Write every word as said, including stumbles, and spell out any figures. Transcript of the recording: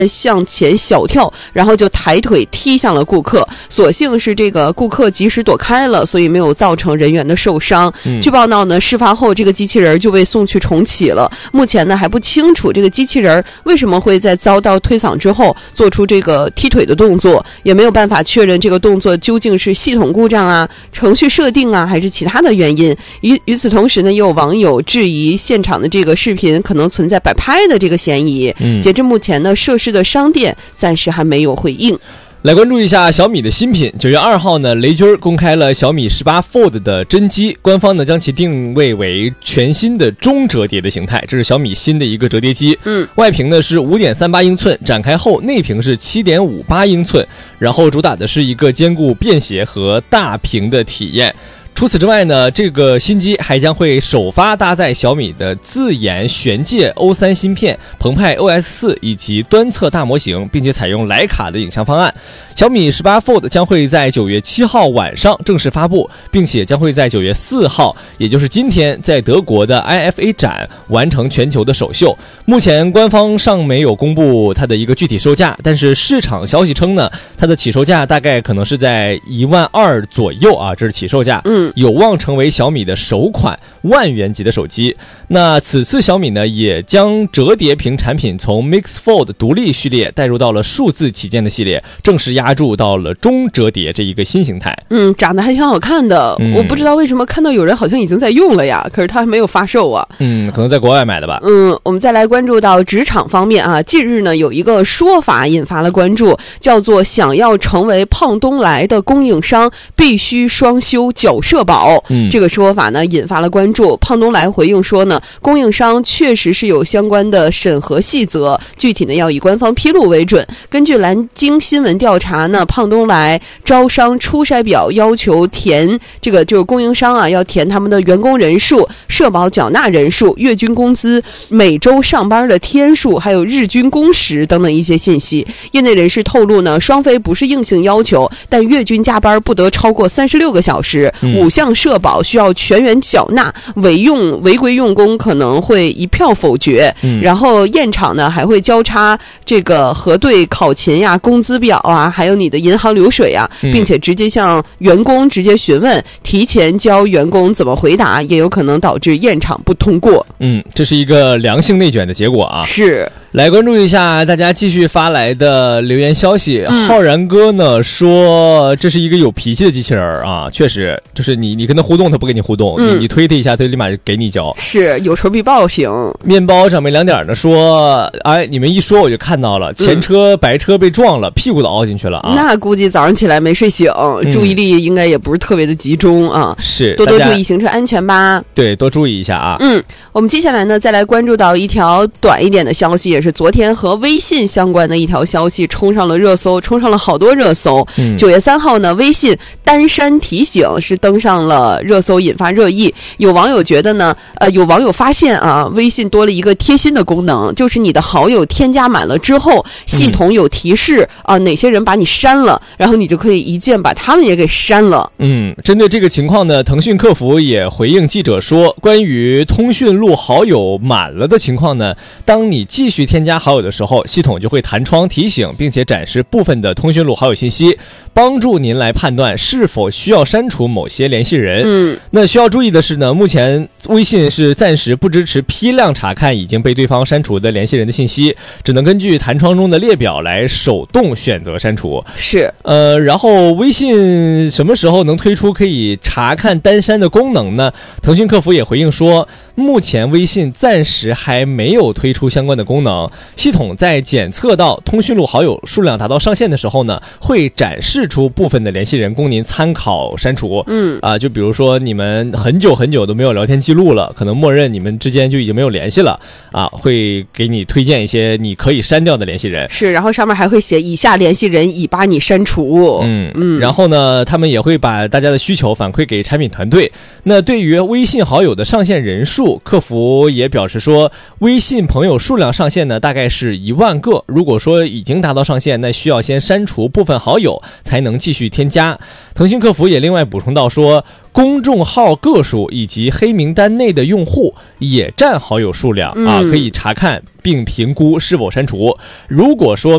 向前小跳，然后就抬腿踢向了顾客，所幸是这个顾客及时躲开了，所以没有造成人员的受伤。嗯、据报道呢，事发后这个机器人就被送去重启了。目前呢还不清楚这个机器人为什么会在遭到推搡之后做出这个踢腿的动作，也没有办法确认这个动作究竟是系统故障啊、程序设定啊，还是其他的原因。与与此同时呢，也有网友质疑现场的这个视频可能存在摆拍的这个嫌疑。嗯、截至目前呢，涉事的商店暂时还没有回应。 来关注一下小米的新品。九月二号呢，雷军公开了小米十八 Fold 的真机，官方呢将其定位为全新的中折叠的形态，这是小米新的一个折叠机。嗯，外屏呢是 五点三八英寸，展开后内屏是 七点五八英寸，然后主打的是一个兼顾便携和大屏的体验。除此之外呢，这个新机还将会首发搭载小米的自研玄界 O 三 芯片、澎湃 O S 四 以及端侧大模型，并且采用徕卡的影像方案。小米十八 Fold 将会在九月七号晚上正式发布，并且将会在九月四号，也就是今天，在德国的 I F A 展完成全球的首秀。目前官方尚没有公布它的一个具体售价，但是市场消息称呢，它的起售价大概可能是在一万二左右啊，这是起售价。嗯。有望成为小米的首款万元级的手机。那此次小米呢，也将折叠屏产品从 Mix Fold 独立序列带入到了数字旗舰的系列，正式压注到了中折叠这一个新形态。 嗯，长得还挺好看的。嗯、我不知道为什么看到有人好像已经在用了呀，可是它还没有发售啊。 嗯，可能在国外买的吧。 嗯，我们再来关注到职场方面啊。近日呢，有一个说法引发了关注，叫做想要成为胖东来的供应商，必须双修缴社保。嗯，这个说法呢引发了关注。胖东来回应说呢，供应商确实是有相关的审核细则，具体呢要以官方披露为准。根据南京新闻调查呢，胖东来招商初筛表要求填这个就是供应商啊要填他们的员工人数、社保缴纳人数、月均工资、每周上班的天数，还有日均工时等等一些信息。业内人士透露呢，双非不是硬性要求，但月均加班不得超过三十六个小时，嗯、五项社保需要全员缴纳，违用违规用工可能会一票否决。嗯、然后验厂呢还会交叉这个核对考勤呀、工资表啊，还有你的银行流水啊，并且直接向员工直接询问，提前教员工怎么回答，也有可能导致验厂不通过。 嗯，这是一个良性内卷的结果啊。 是。 来关注一下大家继续发来的留言消息。嗯、浩然哥呢说这是一个有脾气的机器人啊，确实就是你你跟他互动他不跟你互动，嗯、你你推他一下他立马就给你一脚， 是有仇必报型。 面包长没两点呢说，哎，你们一说我就看到了，前车白车被撞了，屁股都凹进去了啊。 那估计早上起来没睡醒，嗯、注意力应该也不是特别的集中啊。 是， 多多注意行车安全吧。 对，多注意一下啊。 嗯，我们接下来呢再来关注到一条短一点的消息，也是昨天和微信相关的一条消息，冲上了热搜，冲上了好多热搜。九、嗯、月三号呢，微信单删提醒是登上了热搜，引发热议。有网友觉得呢，呃，有网友发现啊，微信多了一个贴心的功能，就是你的好友添加满了之后，系统有提示啊、呃，哪些人把你删了，然后你就可以一键把他们也给删了。 嗯，针对这个情况呢，腾讯客服也回应记者说，关于通讯录好友满了的情况呢，当你继续添加好友的时候，系统就会弹窗提醒，并且展示部分的通讯录好友信息，帮助您来判断是否需要删除某些联系人。嗯，那需要注意的是呢，目前微信是暂时不支持批量查看已经被对方删除的联系人的信息，只能根据弹窗中的列表来手动选择删除。 是， 呃，然后微信什么时候能推出可以查看单删的功能呢？腾讯客服也回应说，目前微信暂时还没有推出相关的功能，系统在检测到通讯录好友数量达到上限的时候呢，会展示出部分的联系人供您参考删除。嗯，啊、呃，就比如说你们很久很久都没有聊天记录了，可能默认你们之间就已经没有联系了啊，会给你推荐一些你可以删掉的联系人。 是，然后上面还会写以下联系人已把你删除。 嗯嗯，然后呢，他们也会把大家的需求反馈给产品团队。那对于微信好友的上限人数，客服也表示说，微信朋友数量上限呢大概是一万个，如果说已经达到上限，那需要先删除部分好友才能继续添加。腾讯客服也另外补充到说，公众号个数以及黑名单内的用户也占好友数量、嗯、啊，可以查看并评估是否删除。如果说